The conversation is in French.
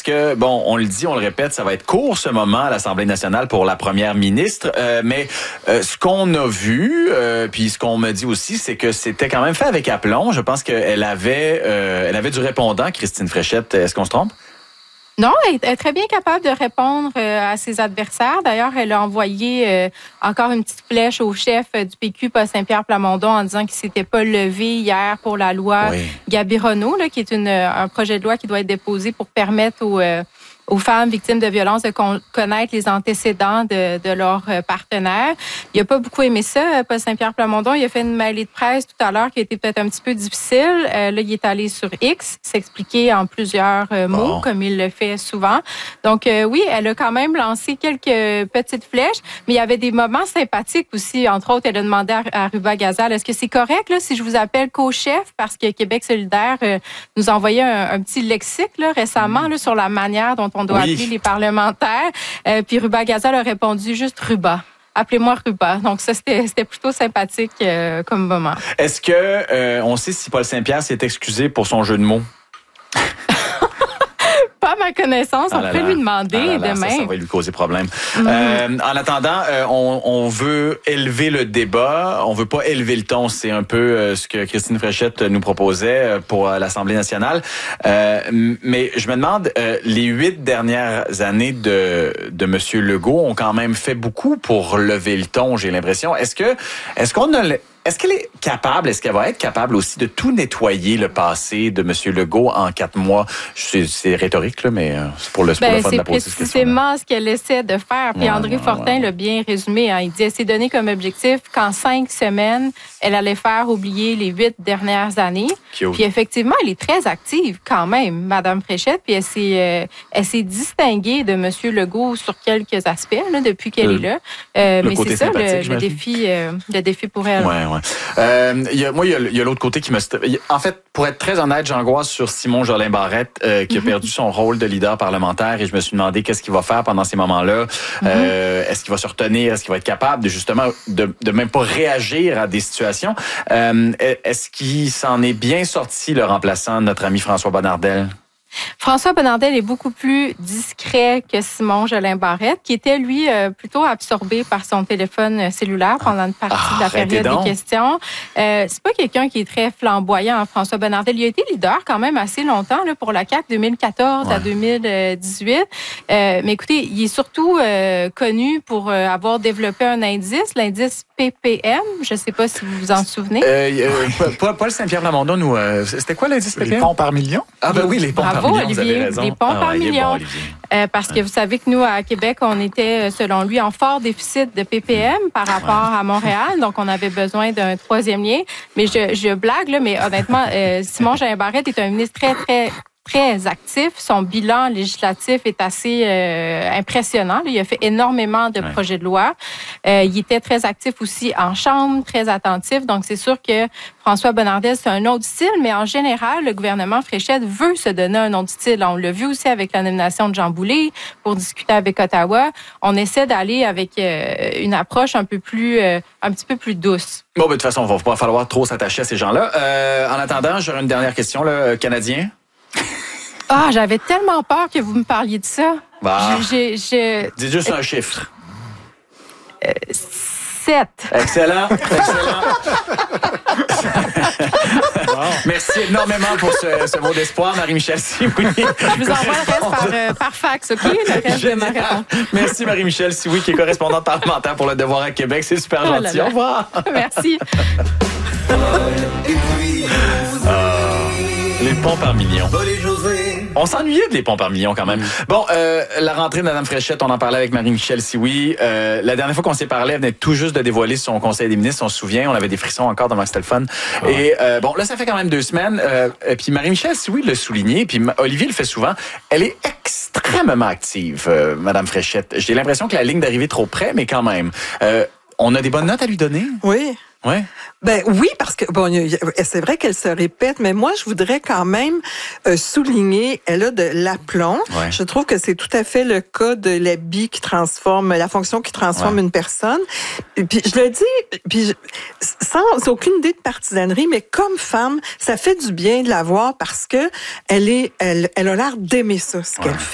que, bon, on le dit, on le répète, ça va être court ce moment à l'Assemblée nationale pour la première ministre, mais ce qu'on a vu, puis ce qu'on me dit aussi, c'est que c'était quand même fait avec aplomb. Je pense qu'elle avait du répondant, Christine Fréchette. Est-ce qu'on se trompe? Non, elle est très bien capable de répondre à ses adversaires. D'ailleurs, elle a envoyé encore une petite flèche au chef du PQ, Paul Saint-Pierre Plamondon, en disant qu'il s'était pas levé hier pour la loi Gabironneau, qui est un projet de loi qui doit être déposé pour permettre aux femmes victimes de violences de connaître les antécédents de leurs partenaires. Il n'a pas beaucoup aimé ça, Paul Saint-Pierre Plamondon. Il a fait une mêlée de presse tout à l'heure qui a été peut-être un petit peu difficile. Là, il est allé sur X, s'expliquer en plusieurs mots, comme il le fait souvent. Donc, oui, elle a quand même lancé quelques petites flèches, mais il y avait des moments sympathiques aussi. Entre autres, elle a demandé à Ruba Gazal, est-ce que c'est correct là, si je vous appelle co-chef? Parce que Québec solidaire nous a envoyé un petit lexique là, récemment là, sur la manière dont on doit appeler les parlementaires. Puis Ruba Gazal a répondu juste Ruba. Appelez-moi Ruba. Donc ça, c'était plutôt sympathique comme moment. Est-ce que on sait si Paul Saint-Pierre s'est excusé pour son jeu de mots? Pas à ma connaissance, on peut lui demander demain. Ça va lui causer problème. En attendant, on veut élever le débat, on veut pas élever le ton. C'est un peu ce que Christine Fréchette nous proposait pour l'Assemblée nationale. Mais je me demande, les 8 dernières années de M. Legault ont quand même fait beaucoup pour lever le ton, j'ai l'impression. Est-ce qu'elle est capable, est-ce qu'elle va être capable aussi de tout nettoyer le passé de M. Legault en 4 mois? C'est rhétorique, là, mais c'est pour le fun de la poser cette question. C'est précisément ce qu'elle essaie de faire. Puis André Fortin l'a bien résumé. Hein. Il dit, elle s'est donné comme objectif qu'en 5 semaines, elle allait faire oublier les 8 dernières années. Cute. Puis effectivement, elle est très active quand même, Madame Fréchette. Puis elle s'est distinguée de M. Legault sur quelques aspects là, depuis qu'elle est là. Mais c'est ça le défi pour elle. Ouais. Il y a l'autre côté qui me... En fait, pour être très honnête, j'angoisse sur Simon Jolin Barrette, qui a perdu son rôle de leader parlementaire, et je me suis demandé qu'est-ce qu'il va faire pendant ces moments-là. Est-ce qu'il va se retenir? Est-ce qu'il va être capable de même pas réagir à des situations? Est-ce qu'il s'en est bien sorti, le remplaçant de notre ami François Bonnardel? François Bonnardel est beaucoup plus discret que Simon Jolin Barrette, qui était, lui, plutôt absorbé par son téléphone cellulaire pendant une partie de la période des questions. C'est pas quelqu'un qui est très flamboyant, François Bonnardel. Il a été leader quand même assez longtemps là, pour la CAQ, 2014 à 2018. Mais écoutez, il est surtout connu pour avoir développé un indice, l'indice PPM. Je sais pas si vous vous en souvenez. Paul Saint-Pierre Plamondon, c'était quoi l'indice PPM? Les ponts par million? Ah ben oui, les ponts par million. Bravo, Olivier, les ponts par million. Parce que vous savez que nous, à Québec, on était, selon lui, en fort déficit de PPM par rapport à Montréal. Donc, on avait besoin d'un 3e lien. Mais je blague, là, mais honnêtement, Simon Jolin Barrette est un ministre très actif. Son bilan législatif est assez impressionnant. Il a fait énormément de projets de loi. Il était très actif aussi en Chambre, très attentif. Donc, c'est sûr que François Bonnardel, c'est un autre style, mais en général, le gouvernement Fréchette veut se donner un autre style. On l'a vu aussi avec la nomination de Jean Boulet pour discuter avec Ottawa. On essaie d'aller avec une approche un petit peu plus douce. Bon, de toute façon, il va pas falloir trop s'attacher à ces gens-là. En attendant, j'aurais une dernière question, là, Canadien. Ah, j'avais tellement peur que vous me parliez de ça. Dis juste un chiffre. 7. Excellent. Merci énormément pour ce mot d'espoir, Marie-Michel Sioui. Je vous envoie le reste par fax, OK? Le reste de ma réponse. Merci, Marie-Michel Sioui, qui est correspondante parlementaire pour Le Devoir à Québec. C'est super gentil. Au revoir. Merci. Les ponts par million. On s'ennuyait de les ponts par million quand même. Bon, la rentrée de Mme Fréchette, on en parlait avec Marie-Michel Sioui. La dernière fois qu'on s'est parlé, elle venait tout juste de dévoiler son conseil des ministres. On se souvient, on avait des frissons encore devant c'était le fun. Et bon, là, ça fait quand même 2 semaines. Puis Marie-Michel Sioui l'a souligné, puis Olivier le fait souvent. Elle est extrêmement active, Mme Fréchette. J'ai l'impression que la ligne d'arrivée est trop près, mais quand même. On a des bonnes notes à lui donner? Oui. Ouais. Ben oui, parce que bon, c'est vrai qu'elle se répète, mais moi je voudrais quand même souligner, elle a de l'aplomb. Ouais. Je trouve que c'est tout à fait le cas de l'habit qui transforme, la fonction qui transforme une personne. Puis je le dis, sans aucune idée de partisanerie, mais comme femme, ça fait du bien de la voir parce que elle a l'air d'aimer ça, ce qu'elle fait.